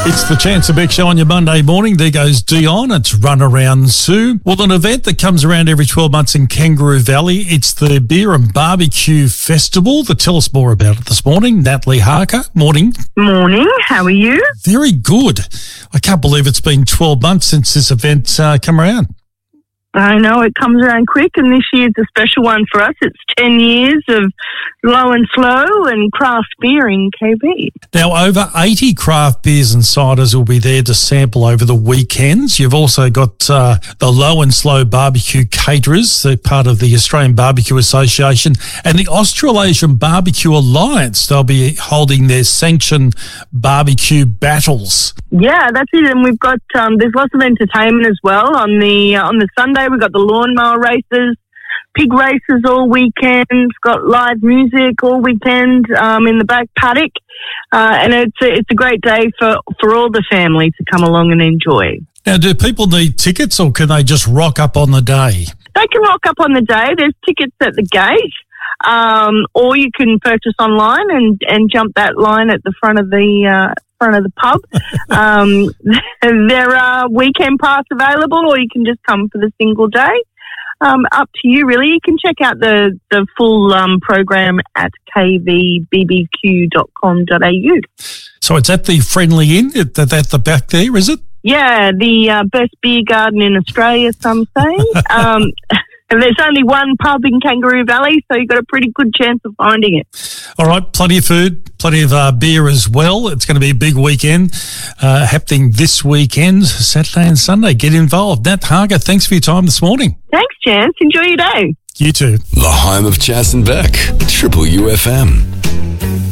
It's the Chance of Beck show on your Monday morning. There goes Dion. It's Run Around Sue. Well, an event that comes around every 12 months in Kangaroo Valley. It's the Beer and Barbecue Festival. Tell us more about it this morning. Natalie Harker, morning. Morning. How are you? Very good. I can't believe it's been 12 months since this event come around. I know, it comes around quick, and this year's a special one for us. It's 10 years of low and slow and craft beer in KB. Now, over 80 craft beers and ciders will be there to sample over the weekends. You've also got the Low and Slow Barbecue Caterers, they're part of the Australian Barbecue Association, and the Australasian Barbecue Alliance. They'll be holding their sanctioned barbecue battles. Yeah, that's it. And we've got there's lots of entertainment as well. On the Sunday, we've got the lawnmower races, pig races all weekend. Got live music all weekend in the back paddock, and it's a great day for all the family to come along and enjoy. Now, do people need tickets, or can they just rock up on the day? They can rock up on the day. There's tickets at the gate, or you can purchase online and jump that line at the front of the pub. There are weekend pass available, or you can just come for the single day. Up to you, really. You can check out the full program at kvbbq.com.au. So it's at the Friendly Inn at the back there, is it? Yeah, the best beer garden in Australia, some say. And there's only one pub in Kangaroo Valley, so you've got a pretty good chance of finding it. All right, plenty of food, plenty of beer as well. It's going to be a big weekend happening this weekend, Saturday and Sunday. Get involved. Nat Harker, thanks for your time this morning. Thanks, Chance. Enjoy your day. You too. The home of Chas and Beck, Triple UFM.